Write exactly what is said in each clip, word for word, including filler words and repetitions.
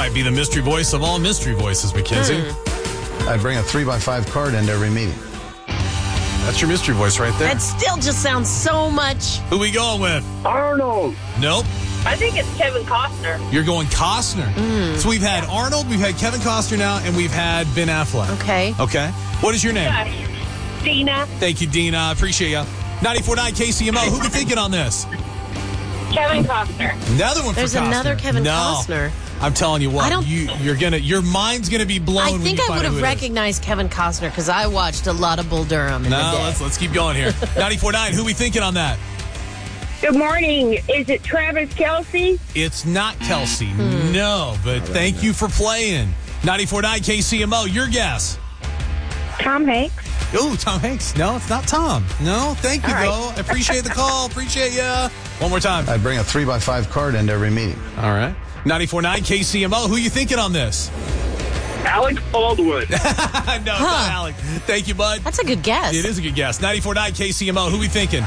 might be the mystery voice of all mystery voices, Mackenzie. Hmm. I bring a three by five card into every meeting. That's your mystery voice right there. That still just sounds so much. Who we going with? Arnold. Nope. I think it's Kevin Costner. You're going Costner. Mm. So we've had Arnold, we've had Kevin Costner now, and we've had Ben Affleck. Okay. Okay. What is your name? Yeah. Dina. Thank you, Dina. I appreciate you. ninety-four point nine K C M O. Who we thinking on this? Kevin Costner. Another one There's for Costner. another Kevin no. Costner. I'm telling you what, I don't- you, you're gonna, your mind's gonna be blown. I when think you I find would out have who it is. recognized Kevin Costner because I watched a lot of Bull Durham in No, the day. let's let's keep going here. ninety-four point nine. Who we thinking on that? Good morning. Is it Travis Kelce? It's not Kelsey. Hmm. No, but thank you for playing. ninety-four point nine K C M O. Your guess? Tom Hanks. Oh, Tom Hanks. No, it's not Tom. No, thank you, All right. though. I appreciate the call. Appreciate ya. One more time. I bring a three by five card into every meeting. All right. ninety-four point nine K C M O. Who you thinking on this? Alex Baldwin. no, it's not Alec. Thank you, bud. That's a good guess. It is a good guess. ninety-four point nine K C M O. Who we thinking?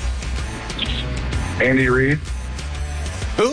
Andy Reid. Who?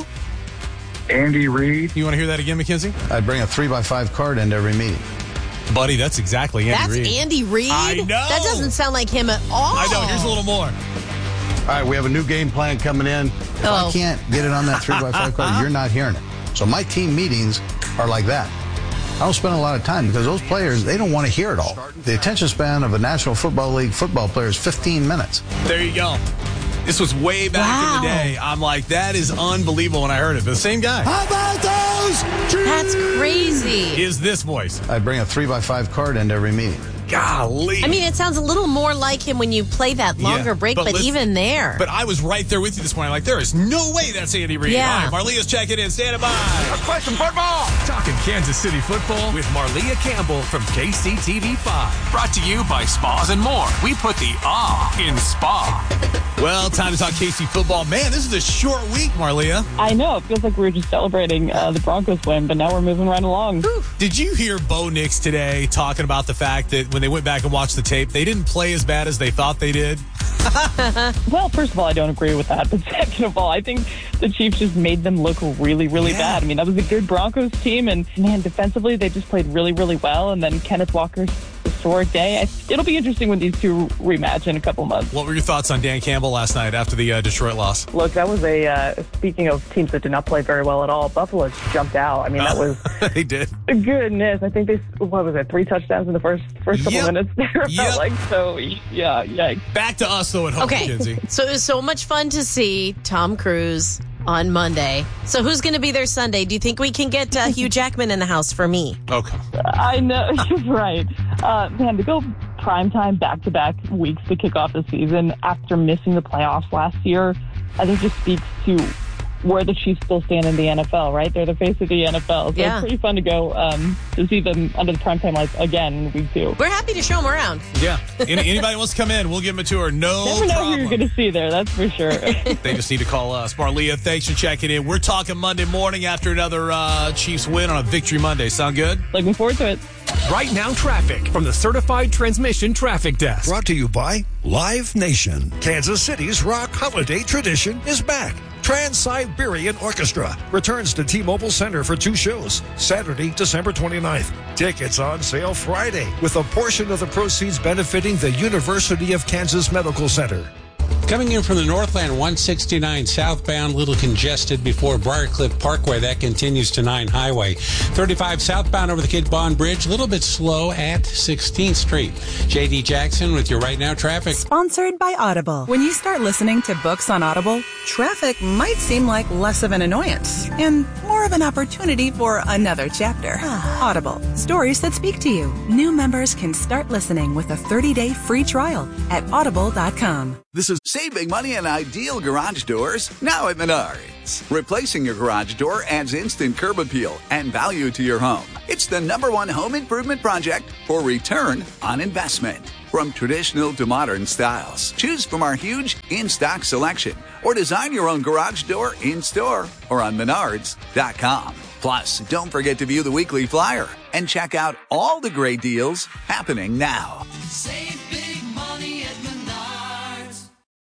Andy Reid. You want to hear that again, Mackenzie? I bring a three by five card into every meeting. Buddy, that's exactly Andy That's Reid. Andy Reid? I know. That doesn't sound like him at all. I know. Here's a little more. All right, we have a new game plan coming in. If Oh. I can't get it on that three by five card, you're not hearing it. So my team meetings are like that. I don't spend a lot of time because those players, they don't want to hear it all. The attention span of a National Football League football player is fifteen minutes. There you go. This was way back Wow. in the day. I'm like, that is unbelievable when I heard it. But the same guy. How about those? That's crazy. Is this voice? I bring a three by five card into every meeting. Golly. I mean, it sounds a little more like him when you play that longer Yeah, break, but but, listen- even there. But I was right there with you this morning. Like, there is no way that's Andy Reid. Yeah. All right, Marlia's checking in. Stand by. Let's play some football. Talking Kansas City football with Marlia Campbell from K C T V five. Brought to you by Spas and More. We put the ah in spa. Well, time to talk K C football. Man, this is a short week, Marlia. I know. It feels like we were just celebrating uh, the Broncos win, but now we're moving right along. Did you hear Bo Nix today talking about the fact that when they went back and watched the tape, they didn't play as bad as they thought they did? Well, first of all, I don't agree with that. But second of all, I think the Chiefs just made them look really, really Yeah. bad. I mean, that was a good Broncos team. And, man, defensively, they just played really, really well. And then Kenneth Walker's historic day. I, it'll be interesting when these two rematch in a couple months. What were your thoughts on Dan Campbell last night after the uh, Detroit loss? Look, that was a, uh, speaking of teams that did not play very well at all, Buffalo jumped out. I mean, that was, they did. goodness. I think they, what was it, three touchdowns in the first first couple Yep. minutes there. It Yep. felt like, so, yeah, yikes. Back to us, though, at home, okay, Mackenzie. so it was so much fun to see Tom Cruise on Monday. So who's going to be there Sunday? Do you think we can get uh, Hugh Jackman in the house for me? Okay. I know, you're right. Uh, man, to go primetime back-to-back weeks to kick off the season after missing the playoffs last year, I think just speaks to where the Chiefs still stand in the N F L, right? They're the face of the N F L. So Yeah. it's pretty fun to go um, to see them under the primetime lights again in week two. We're happy to show him around. Yeah. Any, anybody wants to come in, we'll give them a tour. No Never know problem. who you're going to see there, that's for sure. They just need to call us. Marlia, thanks for checking in. We're talking Monday morning after another uh, Chiefs win on a Victory Monday. Sound good? Looking forward to it. Right now, traffic from the Certified Transmission Traffic Desk. Brought to you by Live Nation. Kansas City's rock holiday tradition is back. Trans-Siberian Orchestra returns to T-Mobile Center for two shows, Saturday, December twenty-ninth. Tickets on sale Friday, with a portion of the proceeds benefiting the University of Kansas Medical Center. Coming in from the Northland, one sixty-nine southbound, little congested before Briarcliff Parkway. That continues to nine Highway. thirty-five southbound over the Kid Bond Bridge, a little bit slow at sixteenth Street. J D Jackson with your Right Now traffic. Sponsored by Audible. When you start listening to books on Audible, traffic might seem like less of an annoyance and more of an opportunity for another chapter. Audible. Stories that speak to you. New members can start listening with a thirty-day free trial at audible dot com. This is saving money on ideal garage doors now at Menards. Replacing your garage door adds instant curb appeal and value to your home. It's the number one home improvement project for return on investment. From traditional to modern styles, choose from our huge in-stock selection or design your own garage door in-store or on menards dot com. Plus, don't forget to view the weekly flyer and check out all the great deals happening now. Save big money at Menards.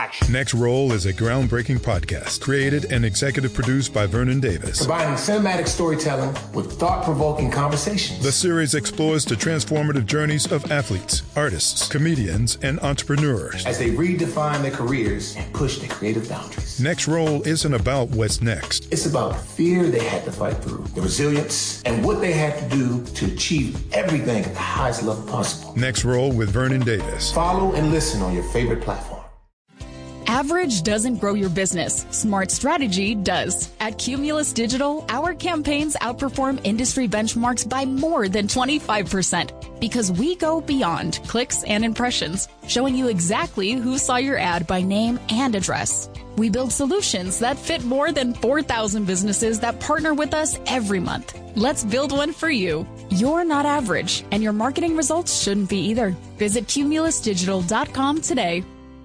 action. Next Roll is a groundbreaking podcast created and executive produced by Vernon Davis. Combining cinematic storytelling with thought-provoking conversations. The series explores the transformative journeys of athletes, artists, comedians, and entrepreneurs as they redefine their careers and push their creative boundaries. Next Roll isn't about what's next. It's about the fear they had to fight through, the resilience, and what they had to do to achieve everything at the highest level possible. Next Roll with Vernon Davis. Follow and listen on your favorite platform. Average doesn't grow your business. Smart strategy does. At Cumulus Digital, our campaigns outperform industry benchmarks by more than twenty-five percent because we go beyond clicks and impressions, showing you exactly who saw your ad by name and address. We build solutions that fit more than four thousand businesses that partner with us every month. Let's build one for you. You're not average, and your marketing results shouldn't be either. Visit cumulus digital dot com today.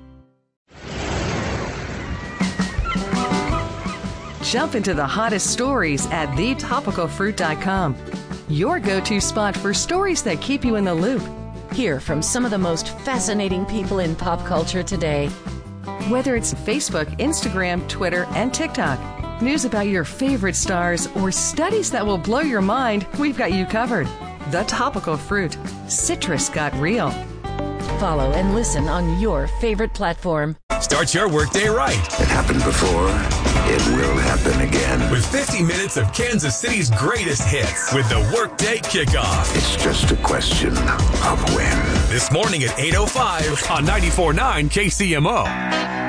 Jump into the hottest stories at the topical fruit dot com. Your go-to spot for stories that keep you in the loop. Hear from some of the most fascinating people in pop culture today. Whether it's Facebook, Instagram, Twitter, and TikTok, news about your favorite stars, or studies that will blow your mind, we've got you covered. The Topical Fruit. Citrus got real. Follow and listen on your favorite platform. Start your workday right. It happened before. It will happen again. With fifty minutes of Kansas City's greatest hits with the Workday Kickoff. It's just a question of when. This morning at eight oh five on ninety-four point nine K C M O.